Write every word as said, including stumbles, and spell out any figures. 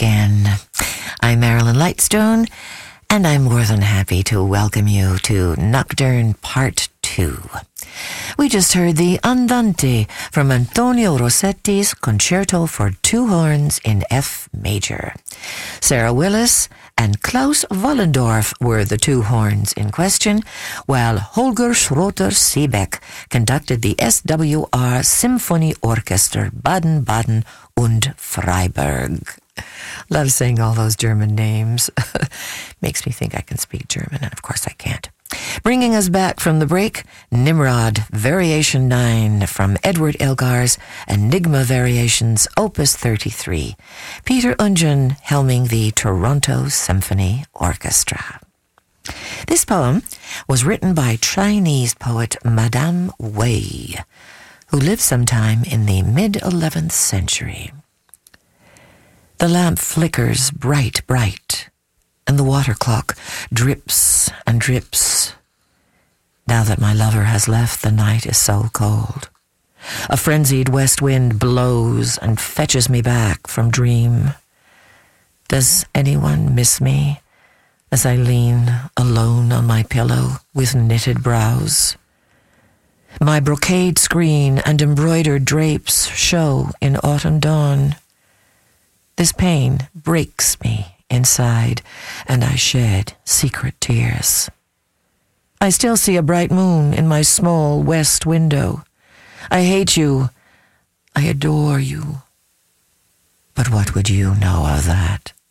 again. I'm Marilyn Lightstone, and I'm more than happy to welcome you to Nocturne Part two. We just heard the Andante from Antonio Rossetti's Concerto for Two Horns in F major. Sarah Willis and Klaus Wollendorf were the two horns in question, while Holger Schroter-Seebeck conducted the S W R Symphony Orchester Baden-Baden und Freiburg. Love saying all those German names. Makes me think I can speak German, and of course I can't. Bringing us back from the break, Nimrod, Variation nine from Edward Elgar's Enigma Variations, Opus thirty-three. Peter Ungen helming the Toronto Symphony Orchestra. This poem was written by Chinese poet Madame Wei, who lived sometime in the mid-eleventh century. The lamp flickers bright, bright, and the water clock drips and drips. Now that my lover has left, the night is so cold. A frenzied west wind blows and fetches me back from dream. Does anyone miss me as I lean alone on my pillow with knitted brows? My brocade screen and embroidered drapes show in autumn dawn. This pain breaks me inside, and I shed secret tears. I still see a bright moon in my small west window. I hate you. I adore you. But what would you know of that?